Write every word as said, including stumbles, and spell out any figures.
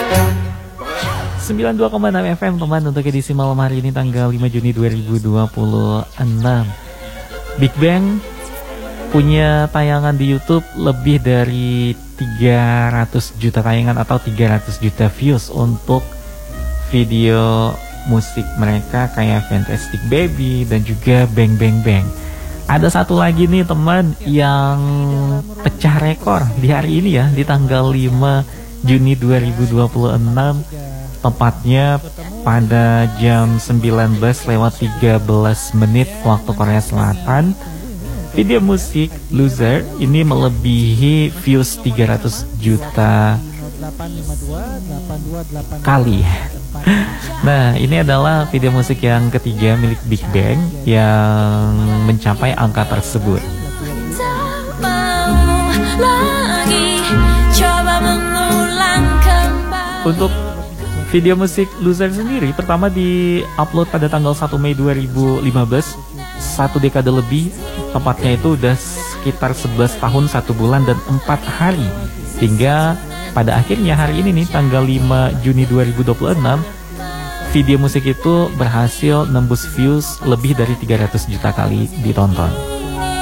sembilan puluh dua koma enam F M teman, untuk edisi malam hari ini tanggal lima Juni dua ribu dua puluh enam. Big Bang punya tayangan di YouTube lebih dari tiga ratus juta tayangan atau tiga ratus juta views untuk video musik mereka kayak Fantastic Baby dan juga Bang Bang Bang. Ada satu lagi nih teman yang pecah rekor di hari ini ya, di tanggal lima Juni dua ribu dua puluh enam, tepatnya pada jam sembilan belas lewat tiga belas menit waktu Korea Selatan. Video musik Loser ini melebihi views tiga ratus juta kali. Nah, ini adalah video musik yang ketiga milik Big Bang yang mencapai angka tersebut. Untuk video musik Loser sendiri pertama di-upload pada tanggal satu Mei dua ribu lima belas, satu dekade lebih, tepatnya itu udah sekitar sebelas tahun, satu bulan dan empat hari. Hingga pada akhirnya hari ini nih tanggal lima Juni dua ribu dua puluh enam, video musik itu berhasil nembus views lebih dari tiga ratus juta kali ditonton.